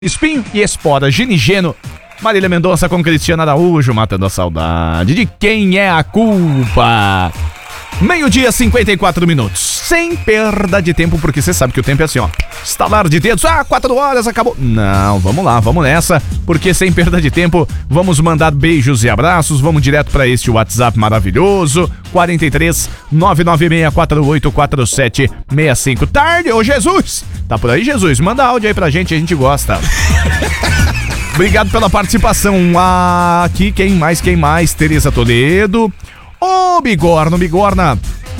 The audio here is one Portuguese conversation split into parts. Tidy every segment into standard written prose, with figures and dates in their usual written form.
Espinho e Espora, Ginigeno, Marília Mendonça com Cristiano Araújo, matando a saudade de quem é a culpa. 12:54, sem perda de tempo, porque você sabe que o tempo é assim, ó, estalar de dedos, 4 horas, acabou. Não, vamos lá, vamos nessa, porque sem perda de tempo, vamos mandar beijos e abraços, vamos direto pra este WhatsApp maravilhoso, 43 996484765. Tarde, ô Jesus, tá por aí, Jesus? Manda áudio aí pra gente, a gente gosta. Obrigado pela participação. Aqui, quem mais? Tereza Toledo. Ô, Bigorna.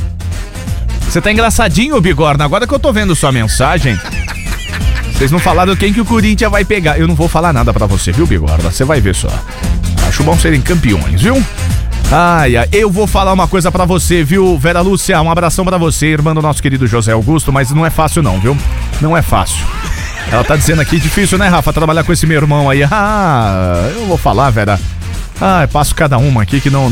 Você tá engraçadinho, Bigorna. Agora que eu tô vendo sua mensagem, vocês não falaram quem que o Corinthians vai pegar. Eu não vou falar nada pra você, viu, Bigorna? Você vai ver só. Acho bom serem campeões, viu? Eu vou falar uma coisa pra você, viu, Vera Lúcia? Um abração pra você, irmã do nosso querido José Augusto, mas não é fácil não, viu? Não é fácil. Ela tá dizendo aqui, difícil, né, Rafa, trabalhar com esse meu irmão aí. Eu vou falar, Vera. Passo cada uma aqui que não,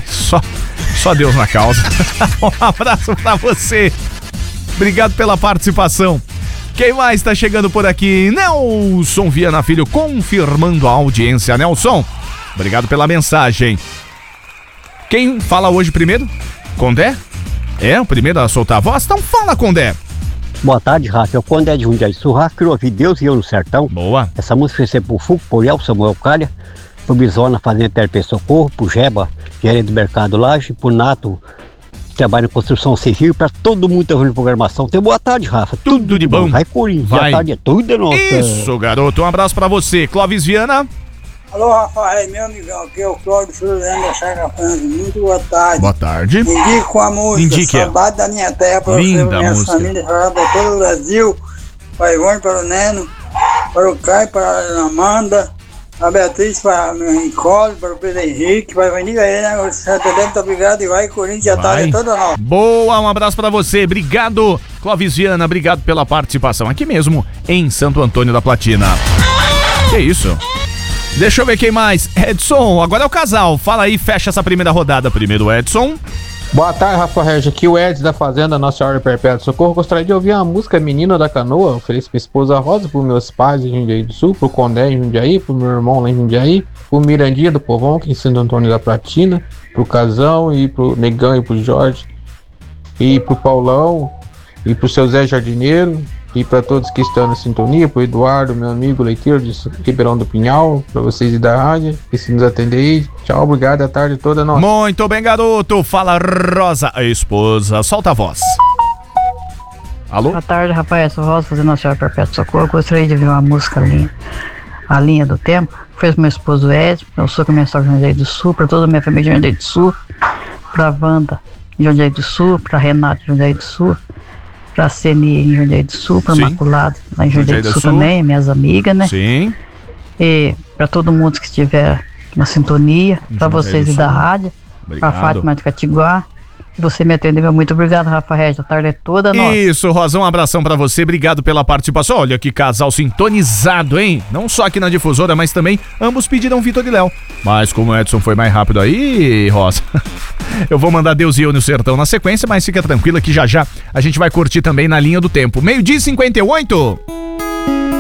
só Deus na causa. Um abraço pra você. Obrigado pela participação. Quem mais tá chegando por aqui? Nelson Viana Filho, confirmando a audiência. Nelson, obrigado pela mensagem. Quem fala hoje primeiro? Condé? É o primeiro a soltar a voz? Então fala, Condé. Boa tarde, Rafa. É o Condé de Jundiaí Sul. Rafa, queria ouvir Deus e Eu no Sertão. Boa. Essa música foi ser pro Fuco, pro El Samuel Calha, pro Bisona Fazenda Terpê Socorro, pro Jeba, gerente do Mercado Laje, pro Nato, que trabalha em construção civil, pra todo mundo que tá ouvindo programação. Tem boa tarde, Rafa. Tudo de bom. Vai, Corinthians. Vai. A tarde é tudo de nossa. Isso, garoto. Um abraço pra você. Clóvis Viana. Alô, Rafael, meu amigão, aqui é o Cláudio Fernando da Chaga França. Muito boa tarde. Boa tarde. Indico a música Indique. Saudade da Minha Terra para você, Linda minha música. família, para todo o Brasil, para o Ivone, para o Neno, para o Caio, para a Amanda, para a Beatriz, para o Nicole, para o Pedro Henrique, para a Avenida Helena, muito obrigado e vai, Corinthians, a tarde é toda nossa. Boa, um abraço pra você. Obrigado, Clóvis Viana, obrigado pela participação aqui mesmo em Santo Antônio da Platina. Que isso? Deixa eu ver quem mais. Edson, agora é o casal. Fala aí, fecha essa primeira rodada. Primeiro, Edson. Boa tarde, Rafa Regis. Aqui o Edson da Fazenda Nossa Senhora Perpétua do Socorro. Gostaria de ouvir a música Menina da Canoa. Ofereço pra esposa Rosa, pros meus pais em Jundiaí do Sul, pro Condé em Jundiaí, pro meu irmão lá em Jundiaí, pro Mirandinha do Povão, aqui em Santo Antônio da Platina, pro Casão e pro Negão e pro Jorge, e pro Paulão, e pro seu Zé Jardineiro, e para todos que estão na sintonia, pro Eduardo, meu amigo leiteiro de Ribeirão do Pinhal, para vocês e da rádio, que se nos atender aí. Tchau, obrigado, a tarde toda nossa. Muito bem, garoto. Fala, Rosa, a esposa. Solta a voz. Alô? Boa tarde, Rafael. Sou Rosa, fazendo Nossa Senhora Perpétua do Socorro. Gostaria de ouvir uma música linha, A Linha do Tempo. Fez pro meu esposo Edson, eu sou com a minha sogra de Jundiaí do Sul, para toda a minha família de Jundiaí do Sul, pra Wanda de Jundiaí do Sul, pra Renato de Jundiaí do Sul, pra Ceni em Jundiaí do Sul, pra Maculado lá em Jundiaí do Sul também, minhas amigas, né? Sim. E pra todo mundo que estiver na sintonia, pra vocês e da rádio, pra Fátima de Catiguá. Você me atendeu, muito obrigado, Rafa Regis, a tarde é toda nossa. Isso, Rosa, um abração pra você, obrigado pela participação. Olha que casal sintonizado, hein? Não só aqui na difusora, mas também ambos pediram Vitor e Léo. Mas como o Edson foi mais rápido aí, Rosa, eu vou mandar Deus e Eu no Sertão na sequência, mas fica tranquila que já a gente vai curtir também na linha do tempo. 12:58.